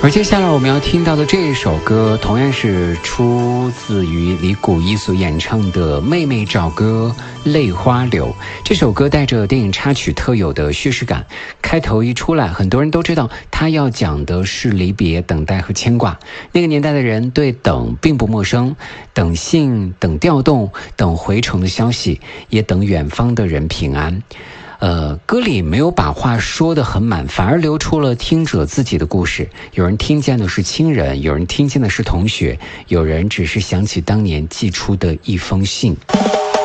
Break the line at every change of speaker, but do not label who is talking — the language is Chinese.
而接下来我们要听到的这一首歌，同样是出自于李谷一所演唱的《妹妹找歌泪花流》。这首歌带着电影插曲特有的叙事感，开头一出来，很多人都知道它要讲的是离别、等待和牵挂。那个年代的人对等并不陌生，等信、等调动、等回程的消息，也等远方的人平安。歌里没有把话说得很满，反而留出了听者自己的故事。有人听见的是亲人，有人听见的是同学，有人只是想起当年寄出的一封信。